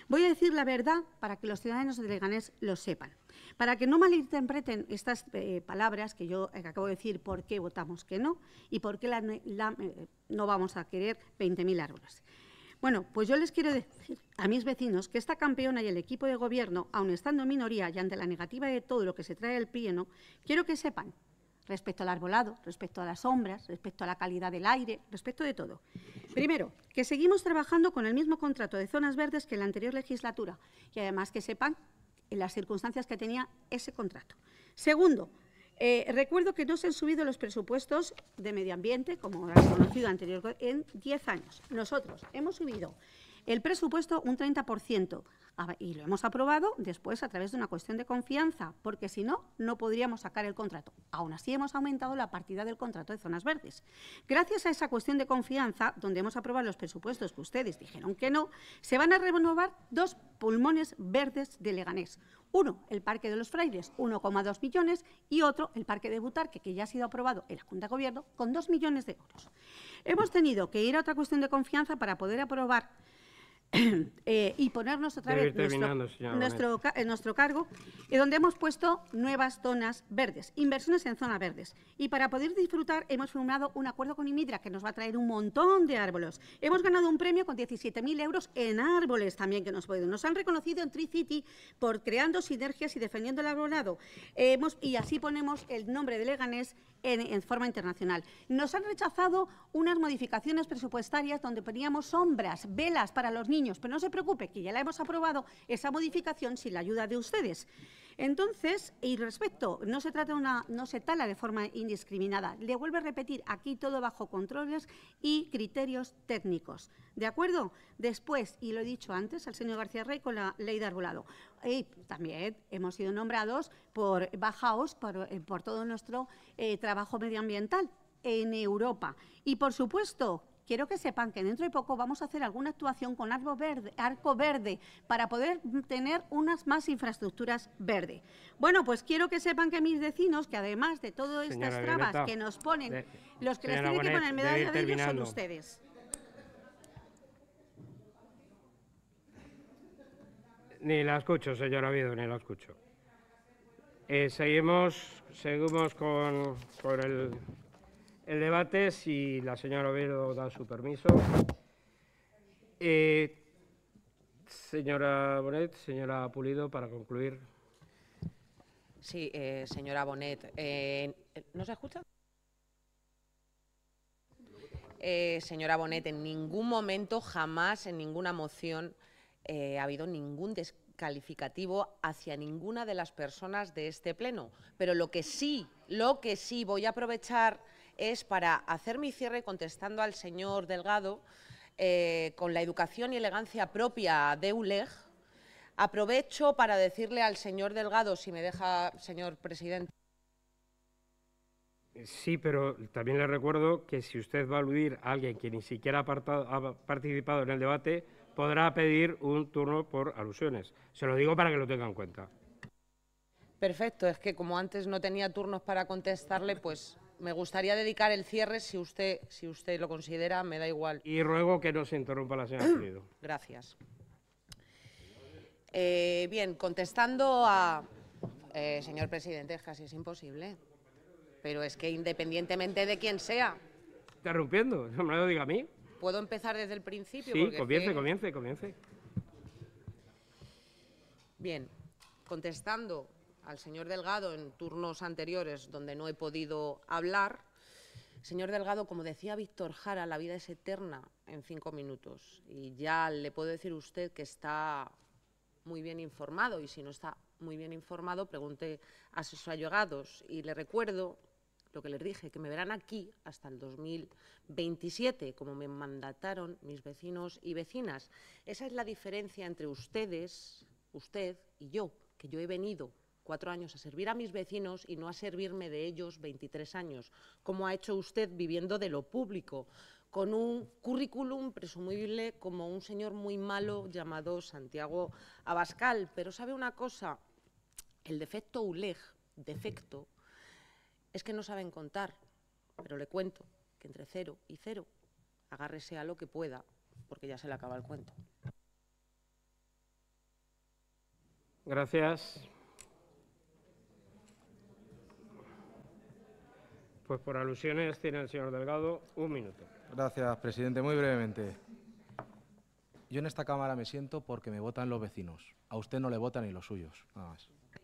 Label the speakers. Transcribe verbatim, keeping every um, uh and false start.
Speaker 1: Voy a decir la verdad para que los ciudadanos de Leganés lo sepan. Para que no malinterpreten estas eh, palabras que yo eh, acabo de decir, por qué votamos que no y por qué la, la, eh, no vamos a querer veinte mil árboles. Bueno, pues yo les quiero decir a mis vecinos que esta campeona y el equipo de gobierno, aun estando en minoría y ante la negativa de todo lo que se trae del pleno, quiero que sepan, respecto al arbolado, respecto a las sombras, respecto a la calidad del aire, respecto de todo. Primero, que seguimos trabajando con el mismo contrato de zonas verdes que en la anterior legislatura y además que sepan en las circunstancias que tenía ese contrato. Segundo, eh, recuerdo que no se han subido los presupuestos de medio ambiente, como has conocido anterior, en diez años. Nosotros hemos subido el presupuesto un treinta por ciento y lo hemos aprobado después a través de una cuestión de confianza, porque si no, no podríamos sacar el contrato. Aún así, hemos aumentado la partida del contrato de zonas verdes. Gracias a esa cuestión de confianza, donde hemos aprobado los presupuestos que ustedes dijeron que no, se van a renovar dos pulmones verdes de Leganés. Uno, el Parque de los Frailes, uno coma dos millones, y otro, el Parque de Butarque, que ya ha sido aprobado en la Junta de Gobierno, con dos millones de euros. Hemos tenido que ir a otra cuestión de confianza para poder aprobar Eh, y ponernos otra vez nuestro, nuestro, en nuestro cargo, y donde hemos puesto nuevas zonas verdes, inversiones en zonas verdes. Y para poder disfrutar hemos firmado un acuerdo con Imidra que nos va a traer un montón de árboles. Hemos ganado un premio con diecisiete mil euros en árboles también que nos pueden. Nos han reconocido en Tricity por creando sinergias y defendiendo el arbolado. Eh, hemos, y así ponemos el nombre de Leganés en, en forma internacional. Nos han rechazado unas modificaciones presupuestarias donde poníamos sombras, velas para los niños. Pero no se preocupe, que ya la hemos aprobado esa modificación sin la ayuda de ustedes. Entonces, y respecto, no se trata de una, no se tala de forma indiscriminada. Le vuelvo a repetir, aquí todo bajo controles y criterios técnicos. ¿De acuerdo? Después, y lo he dicho antes al señor García Rey con la ley de arbolado, y también hemos sido nombrados por Bauhaus por, por todo nuestro eh, trabajo medioambiental en Europa. Y, por supuesto, quiero que sepan que dentro de poco vamos a hacer alguna actuación con arco verde, arco verde para poder tener unas más infraestructuras verde. Bueno, pues quiero que sepan que mis vecinos, que además de todas estas
Speaker 2: Señora
Speaker 1: trabas
Speaker 2: Violeta,
Speaker 1: que nos ponen,
Speaker 2: de,
Speaker 1: los que les tienen
Speaker 2: Bonet,
Speaker 1: que poner medalla de ellos son ustedes.
Speaker 2: Ni la escucho, señora Vido, ni la escucho. Eh, seguimos, seguimos con, con el... El debate, si la señora Oviedo da su permiso. Eh, señora Bonet, señora Pulido, para concluir.
Speaker 3: Sí, eh, señora Bonet. Eh, ¿No se escucha? Eh, señora Bonet, en ningún momento, jamás, en ninguna moción, eh, ha habido ningún descalificativo hacia ninguna de las personas de este pleno. Pero lo que sí, lo que sí voy a aprovechar es para hacer mi cierre contestando al señor Delgado eh, con la educación y elegancia propia de U L E G. Aprovecho para decirle al señor Delgado, si me deja, señor presidente.
Speaker 2: Sí, pero también le recuerdo que si usted va a aludir a alguien que ni siquiera ha, apartado, ha participado en el debate, podrá pedir un turno por alusiones. Se lo digo para que lo tenga en cuenta.
Speaker 3: Perfecto, es que como antes no tenía turnos para contestarle, pues me gustaría dedicar el cierre, si usted, si usted lo considera, me da igual.
Speaker 2: Y ruego que no se interrumpa la señora Pulido.
Speaker 3: Gracias. Eh, bien, contestando a... Eh, señor presidente, es casi es imposible. Pero es que independientemente de quién sea...
Speaker 2: ¿Interrumpiendo? No me lo diga a mí.
Speaker 3: ¿Puedo empezar desde el principio?
Speaker 2: Sí,
Speaker 3: Porque
Speaker 2: comience,
Speaker 3: es que...
Speaker 2: comience, comience.
Speaker 3: Bien, contestando al señor Delgado en turnos anteriores donde no he podido hablar. Señor Delgado, como decía Víctor Jara, la vida es eterna en cinco minutos. Y ya le puedo decir a usted que está muy bien informado, y si no está muy bien informado, pregunte a sus allegados. Y le recuerdo lo que les dije, que me verán aquí hasta el dos mil veintisiete, como me mandataron mis vecinos y vecinas. Esa es la diferencia entre ustedes, usted y yo, que yo he venido cuatro años a servir a mis vecinos y no a servirme de ellos veintitrés años, como ha hecho usted viviendo de lo público, con un currículum presumible como un señor muy malo llamado Santiago Abascal. Pero ¿sabe una cosa? El defecto U L E G, defecto, es que no saben contar, pero le cuento que entre cero y cero, agárrese a lo que pueda, porque ya se le acaba el cuento.
Speaker 2: Gracias. Pues por alusiones tiene el señor Delgado un minuto.
Speaker 4: Gracias, presidente. Muy brevemente. Yo en esta Cámara me siento porque me votan los vecinos. A usted no le votan ni los suyos. Nada más.